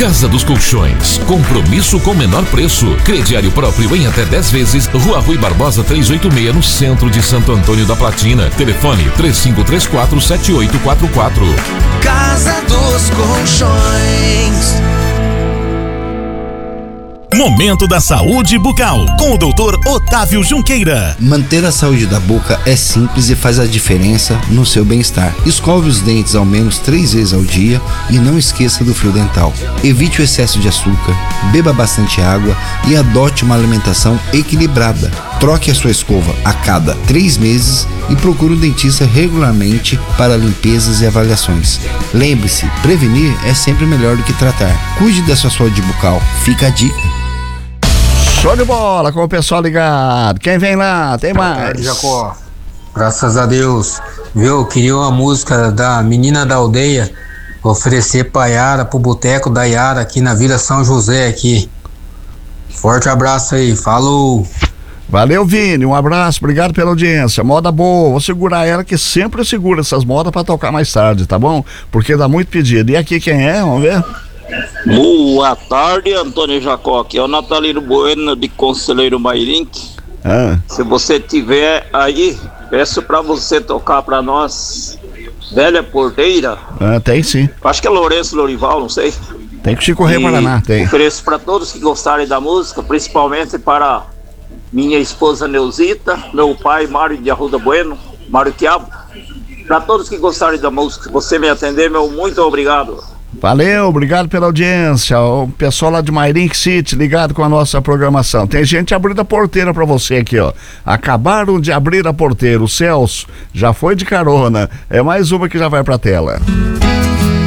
Casa dos Colchões, compromisso com menor preço. Crediário próprio em até 10 vezes. Rua Rui Barbosa 386, no centro de Santo Antônio da Platina. Telefone 3534-7844. Casa dos Colchões. Momento da Saúde Bucal, com o Dr. Otávio Junqueira. Manter a saúde da boca é simples e faz a diferença no seu bem-estar. Escove os dentes ao menos 3 vezes ao dia e não esqueça do fio dental. Evite o excesso de açúcar, beba bastante água e adote uma alimentação equilibrada. Troque a sua escova a cada 3 meses e procure um dentista regularmente para limpezas e avaliações. Lembre-se, prevenir é sempre melhor do que tratar. Cuide da sua saúde bucal. Fica a dica. Show de bola com o pessoal ligado. Quem vem lá? Tem mais. Jacó, graças a Deus. Viu? Queria uma música da Menina da Aldeia, oferecer pra Yara, pro Boteco da Yara aqui na Vila São José aqui. Forte abraço aí, falou. Valeu, Vini, um abraço, obrigado pela audiência. Moda boa, vou segurar ela, que sempre segura essas modas pra tocar mais tarde, tá bom? Porque dá muito pedido. E aqui quem é? Vamos ver. Boa tarde, Antônio Jacó. Aqui é o Natalino Bueno de Conselheiro Mairink. Se você tiver aí, peço pra você tocar pra nós Velha Porteira. Tem sim. Acho que é Lourenço Lorival, não sei. Tem que Chico Rei Paraná, tem. Ofereço pra todos que gostarem da música, principalmente para minha esposa Neuzita, meu pai Mário de Arruda Bueno, Mário Quiabo. Pra todos que gostarem da música, se você me atender, meu muito obrigado. Valeu, obrigado pela audiência. O pessoal lá de Mairink City ligado com a nossa programação. Tem gente abrindo a porteira pra você aqui, ó. Acabaram de abrir a porteira. O Celso já foi de carona. É mais uma que já vai pra tela.